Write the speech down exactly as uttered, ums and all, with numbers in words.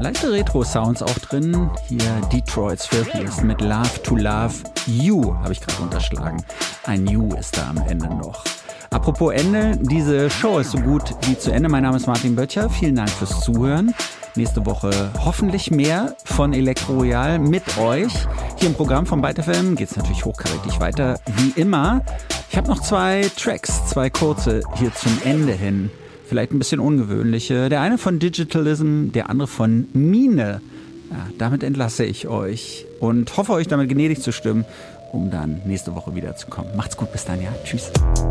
Leichte Retro-Sounds auch drin. Hier Detroit's Filthiest mit Love to Love You, habe ich gerade unterschlagen. Ein You ist da am Ende noch. Apropos Ende, diese Show ist so gut wie zu Ende. Mein Name ist Martin Böttcher. Vielen Dank fürs Zuhören. Nächste Woche hoffentlich mehr von Elektro Royal mit euch. Hier im Programm von Byte F M geht es natürlich hochkarätig weiter, wie immer. Ich habe noch zwei Tracks, zwei kurze hier zum Ende hin. Vielleicht ein bisschen ungewöhnliche. Der eine von Digitalism, der andere von Mine. Ja, damit entlasse ich euch und hoffe, euch damit gnädig zu stimmen, um dann nächste Woche wiederzukommen. Macht's gut, bis dann, ja. Tschüss.